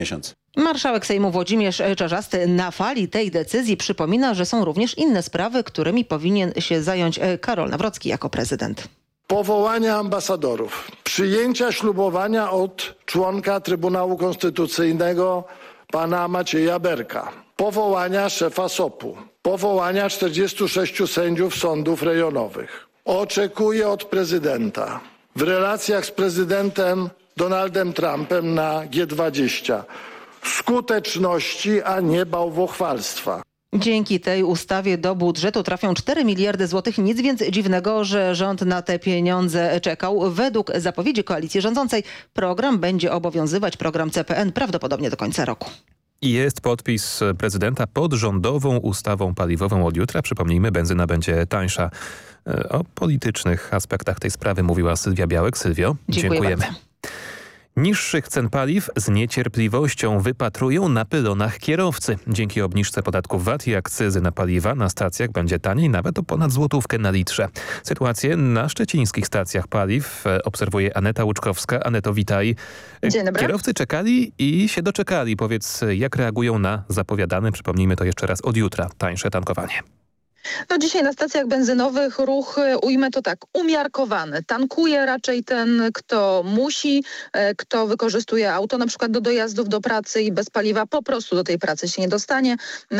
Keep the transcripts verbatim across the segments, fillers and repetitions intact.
miesiąc. Marszałek Sejmu Włodzimierz Czarzasty na fali tej decyzji przypomina, że są również inne sprawy, którymi powinien się zająć Karol Nawrocki jako prezydent. Powołania ambasadorów, przyjęcia ślubowania od członka Trybunału Konstytucyjnego pana Macieja Berka, powołania szefa S O P-u, powołania czterdziestu sześciu sędziów sądów rejonowych. Oczekuję od prezydenta w relacjach z prezydentem Donaldem Trumpem na G dwadzieścia skuteczności, a nie bałwochwalstwa. Dzięki tej ustawie do budżetu trafią cztery miliardy złotych. Nic więc dziwnego, że rząd na te pieniądze czekał. Według zapowiedzi koalicji rządzącej program będzie obowiązywać, program C P N, prawdopodobnie do końca roku. Jest podpis prezydenta pod rządową ustawą paliwową od jutra. Przypomnijmy, benzyna będzie tańsza. O politycznych aspektach tej sprawy mówiła Sylwia Białek. Sylwio, Dziękuję dziękujemy. bardzo. Niższych cen paliw z niecierpliwością wypatrują na pylonach kierowcy. Dzięki obniżce podatków V A T i akcyzy na paliwa na stacjach będzie taniej nawet o ponad złotówkę na litrze. Sytuację na szczecińskich stacjach paliw obserwuje Aneta Łuczkowska. Aneto, witaj. Dzień dobry. Kierowcy czekali i się doczekali. Powiedz, jak reagują na zapowiadane, przypomnijmy to jeszcze raz, od jutra, tańsze tankowanie? No dzisiaj na stacjach benzynowych ruch, ujmę to tak, umiarkowany. Tankuje raczej ten, kto musi, kto wykorzystuje auto na przykład do dojazdów do pracy i bez paliwa po prostu do tej pracy się nie dostanie,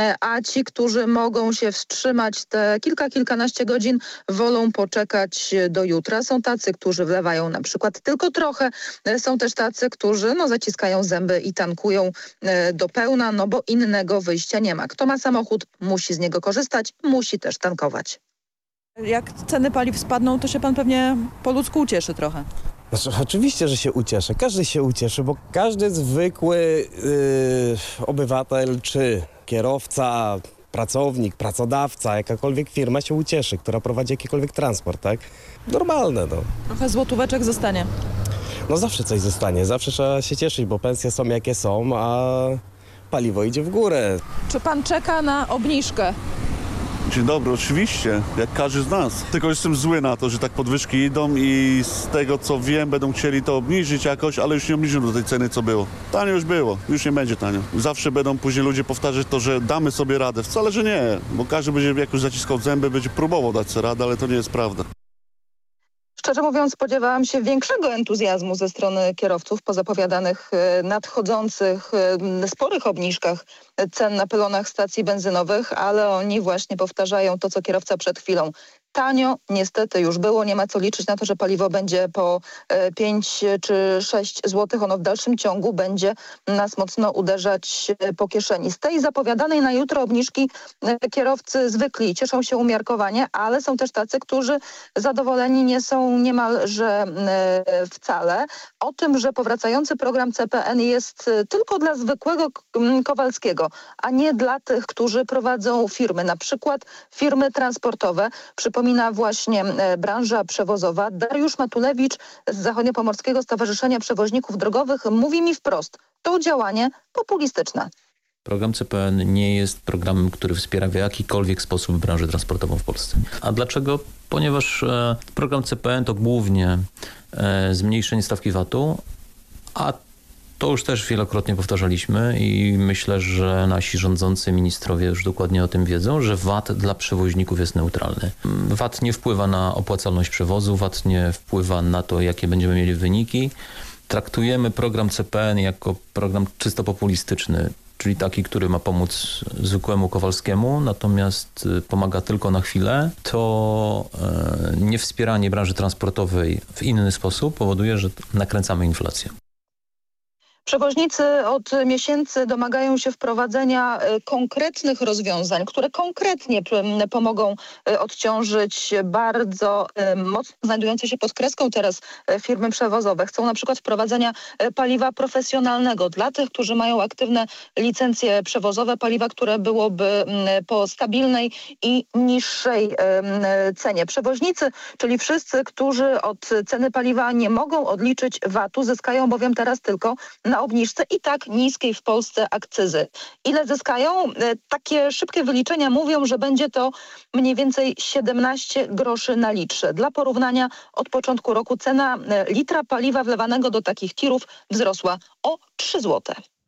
a ci, którzy mogą się wstrzymać te kilka, kilkanaście godzin, wolą poczekać do jutra. Są tacy, którzy wlewają na przykład tylko trochę, są też tacy, którzy no, zaciskają zęby i tankują do pełna, no bo innego wyjścia nie ma. Kto ma samochód, musi z niego korzystać, musi też tankować. Jak ceny paliw spadną, to się pan pewnie po ludzku ucieszy trochę. Znaczy, oczywiście, że się ucieszę. Każdy się ucieszy, bo każdy zwykły yy, obywatel czy kierowca, pracownik, pracodawca, jakakolwiek firma się ucieszy, która prowadzi jakikolwiek transport, tak? Normalne, no. Trochę złotóweczek zostanie. No zawsze coś zostanie, zawsze trzeba się cieszyć, bo pensje są jakie są, a paliwo idzie w górę. Czy pan czeka na obniżkę? Dzień dobry, oczywiście, jak każdy z nas. Tylko jestem zły na to, że tak podwyżki idą i z tego co wiem będą chcieli to obniżyć jakoś, ale już nie obniżą do tej ceny co było. Tanio już było, już nie będzie tanio. Zawsze będą później ludzie powtarzać to, że damy sobie radę. Wcale, że nie, bo każdy będzie jak już zaciskał zęby, będzie próbował dać sobie radę, ale to nie jest prawda. Szczerze mówiąc, spodziewałam się większego entuzjazmu ze strony kierowców po zapowiadanych nadchodzących sporych obniżkach cen na pylonach stacji benzynowych, ale oni właśnie powtarzają to, co kierowca przed chwilą. Tanio niestety już było, nie ma co liczyć na to, że paliwo będzie po pięć czy sześć złotych. Ono w dalszym ciągu będzie nas mocno uderzać po kieszeni. Z tej zapowiadanej na jutro obniżki kierowcy zwykli cieszą się umiarkowanie, ale są też tacy, którzy zadowoleni nie są niemalże wcale. O tym, że powracający program C P N jest tylko dla zwykłego Kowalskiego, a nie dla tych, którzy prowadzą firmy, na przykład firmy transportowe. Przypomina właśnie branża przewozowa. Dariusz Matulewicz z Zachodniopomorskiego Stowarzyszenia Przewoźników Drogowych mówi mi wprost, to działanie populistyczne. Program C P N nie jest programem, który wspiera w jakikolwiek sposób branżę transportową w Polsce. A dlaczego? Ponieważ e, program C P N to głównie e, zmniejszenie stawki V A T-u, a to już też wielokrotnie powtarzaliśmy i myślę, że nasi rządzący ministrowie już dokładnie o tym wiedzą, że V A T dla przewoźników jest neutralny. V A T nie wpływa na opłacalność przewozu, V A T nie wpływa na to, jakie będziemy mieli wyniki. Traktujemy program C P N jako program czysto populistyczny, czyli taki, który ma pomóc zwykłemu Kowalskiemu, natomiast pomaga tylko na chwilę. To e, niewspieranie branży transportowej w inny sposób powoduje, że nakręcamy inflację. Przewoźnicy od miesięcy domagają się wprowadzenia konkretnych rozwiązań, które konkretnie pomogą odciążyć bardzo mocno znajdujące się pod kreską teraz firmy przewozowe. Chcą na przykład wprowadzenia paliwa profesjonalnego dla tych, którzy mają aktywne licencje przewozowe, paliwa, które byłoby po stabilnej i niższej cenie. Przewoźnicy, czyli wszyscy, którzy od ceny paliwa nie mogą odliczyć V A T-u, zyskają bowiem teraz tylko na obniżce i tak niskiej w Polsce akcyzy. Ile zyskają? Takie szybkie wyliczenia mówią, że będzie to mniej więcej siedemnaście groszy na litrze. Dla porównania od początku roku cena litra paliwa wlewanego do takich tirów wzrosła o trzy złote.